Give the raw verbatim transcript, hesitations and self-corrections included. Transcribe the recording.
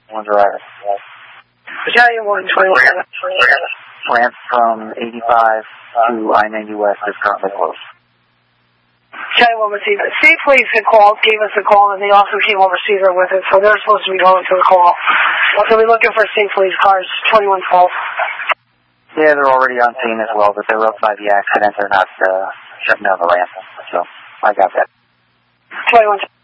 One driver. Battalion one twenty-one. Ramp from eighty-five to I ninety West is currently closed. Battalion one received it. State Police had called, gave us a call, and they also came over receiver with it, so they're supposed to be going to the call. So we're looking for State Police cars, twenty-one twelve. Yeah, they're already on scene as well, but they were up by the accident. They're not uh, shutting down the ramp, so I got that. twenty-one twelve.